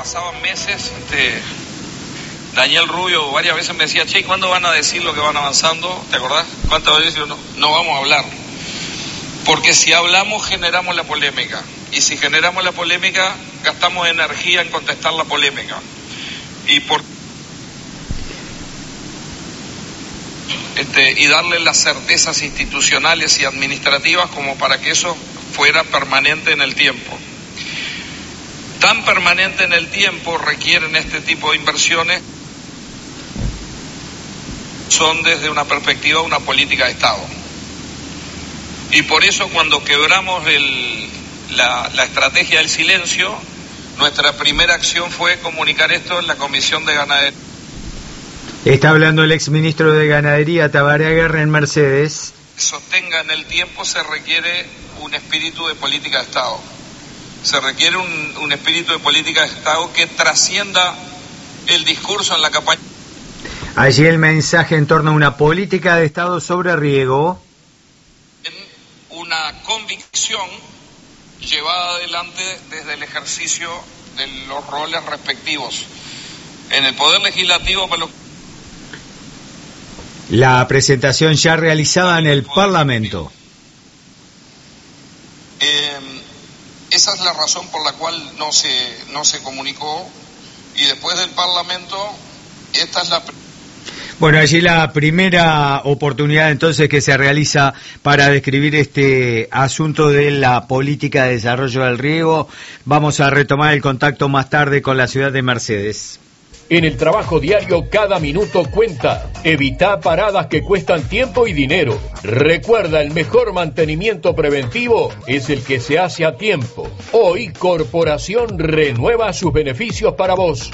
pasaban meses, Daniel Rubio varias veces me decía, che, ¿cuándo van a decir lo que van avanzando? ¿Te acordás? ¿Cuántas veces yo no vamos a hablar? Porque si hablamos generamos la polémica, y si generamos la polémica gastamos energía en contestar la polémica, y darle las certezas institucionales y administrativas como para que eso fuera permanente en el tiempo. Tan permanente en el tiempo requieren este tipo de inversiones, son desde una perspectiva una política de Estado. Y por eso cuando quebramos la estrategia del silencio, nuestra primera acción fue comunicar esto en la Comisión de Ganadería. Está hablando el exministro de Ganadería, Tabaré Aguirre, en Mercedes. Sostenga en el tiempo se requiere un espíritu de política de Estado. Se requiere un espíritu de política de Estado que trascienda el discurso en la campaña. Allí el mensaje en torno a una política de Estado sobre riego. Una convicción llevada adelante desde el ejercicio de los roles respectivos. En el Poder Legislativo, la presentación ya realizada en el Parlamento. Esa es la razón por la cual no se comunicó, y después del Parlamento, esta es la... Bueno, allí la primera oportunidad entonces que se realiza para describir este asunto de la política de desarrollo del riego. Vamos a retomar el contacto más tarde con la ciudad de Mercedes. En el trabajo diario cada minuto cuenta. Evita paradas que cuestan tiempo y dinero. Recuerda, el mejor mantenimiento preventivo es el que se hace a tiempo. Hoy Corporación renueva sus beneficios para vos.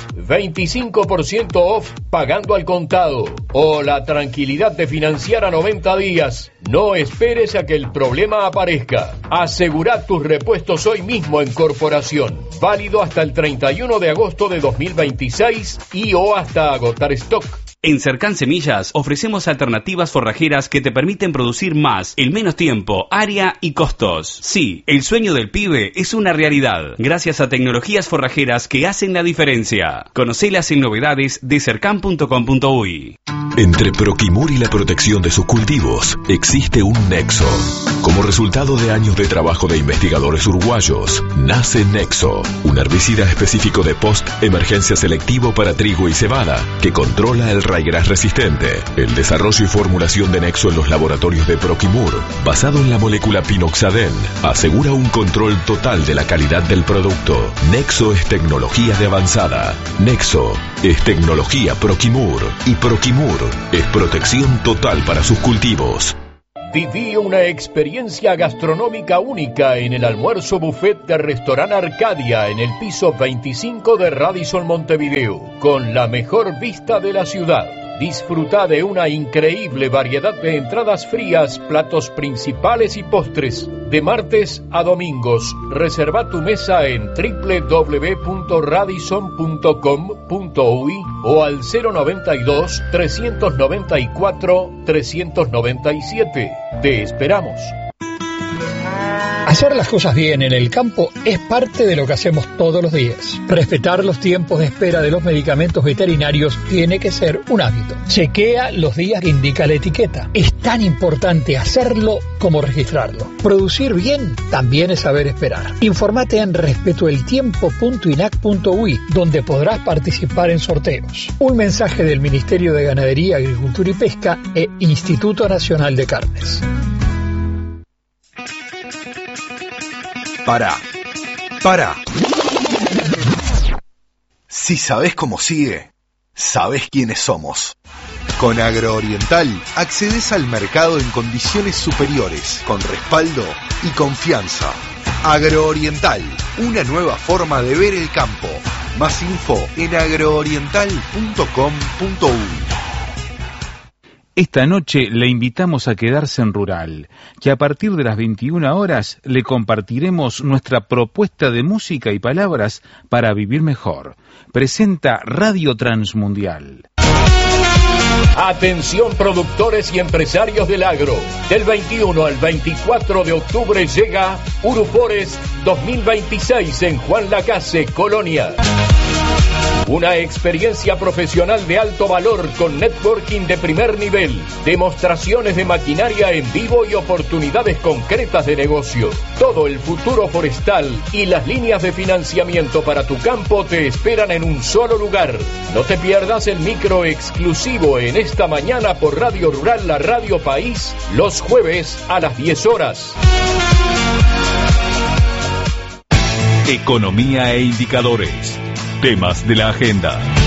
25% off pagando al contado. O la tranquilidad de financiar a 90 días. No esperes a que el problema aparezca. Asegura tus repuestos hoy mismo en Corporación. Válido hasta el 31 de agosto de 2026 y o hasta agotar stock. En Cercan Semillas ofrecemos alternativas forrajeras que te permiten producir más en menos tiempo, área y costos. Sí, el sueño del pibe es una realidad, gracias a tecnologías forrajeras que hacen la diferencia. Conocelas en novedades de cercan.com.uy. Entre Proquimur y la protección de sus cultivos existe un nexo. Como resultado de años de trabajo de investigadores uruguayos, nace Nexo, un herbicida específico de post-emergencia selectivo para trigo y cebada, que controla el raigras resistente. El desarrollo y formulación de Nexo en los laboratorios de Proquimur, basado en la molécula pinoxaden, asegura un control total de la calidad del producto. Nexo es tecnología de avanzada. Nexo es tecnología Proquimur. Y Proquimur es protección total para sus cultivos. Viví una experiencia gastronómica única en el almuerzo buffet de Restaurant Arcadia en el piso 25 de Radisson Montevideo, con la mejor vista de la ciudad. Disfruta de una increíble variedad de entradas frías, platos principales y postres. De martes a domingos, reserva tu mesa en www.radisson.com.uy o al 092-394-397. Te esperamos. Hacer las cosas bien en el campo es parte de lo que hacemos todos los días. Respetar los tiempos de espera de los medicamentos veterinarios tiene que ser un hábito. Chequea los días que indica la etiqueta. Es tan importante hacerlo como registrarlo. Producir bien también es saber esperar. Infórmate en respetoeltiempo.inac.uy, donde podrás participar en sorteos. Un mensaje del Ministerio de Ganadería, Agricultura y Pesca e Instituto Nacional de Carnes. Para. Si sabés cómo sigue, sabés quiénes somos. Con Agrooriental accedes al mercado en condiciones superiores, con respaldo y confianza. Agrooriental, una nueva forma de ver el campo. Más info en agrooriental.com.uy. Esta noche le invitamos a quedarse en Rural, que a partir de las 21 horas le compartiremos nuestra propuesta de música y palabras para vivir mejor. Presenta Radio Transmundial. Atención productores y empresarios del agro. Del 21 al 24 de octubre llega Urupores 2026 en Juan Lacase, Colonia. Una experiencia profesional de alto valor con networking de primer nivel, demostraciones de maquinaria en vivo y oportunidades concretas de negocio. Todo el futuro forestal y las líneas de financiamiento para tu campo te esperan en un solo lugar. No te pierdas el micro exclusivo en esta mañana por Radio Rural, la Radio País, los jueves a las 10 horas. Economía e indicadores. Temas de la agenda.